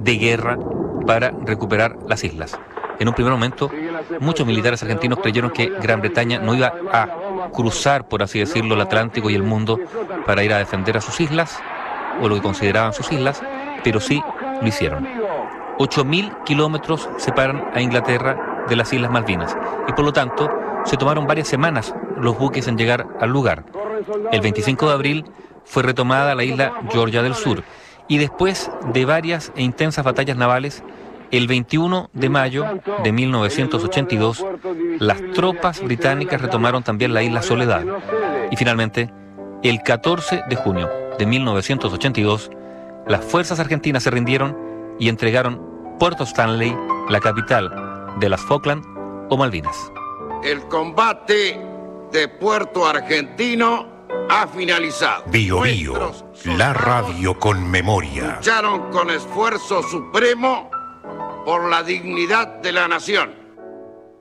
de guerra para recuperar las islas. En un primer momento, muchos militares argentinos creyeron que Gran Bretaña no iba a cruzar, por así decirlo, el Atlántico y el mundo para ir a defender a sus islas, o lo que consideraban sus islas, pero sí lo hicieron. 8.000 kilómetros separan a Inglaterra de las Islas Malvinas, y por lo tanto se tomaron varias semanas los buques en llegar al lugar. El 25 de abril fue retomada la isla Georgia del Sur, y después de varias e intensas batallas navales, el 21 de mayo de 1982, las tropas británicas retomaron también la isla Soledad. Y finalmente, el 14 de junio de 1982, las fuerzas argentinas se rindieron y entregaron Puerto Stanley, la capital de las Falkland o Malvinas. El combate de Puerto Argentino ha finalizado. Bio Bio, la radio con memoria. Lucharon con esfuerzo supremo por la dignidad de la nación.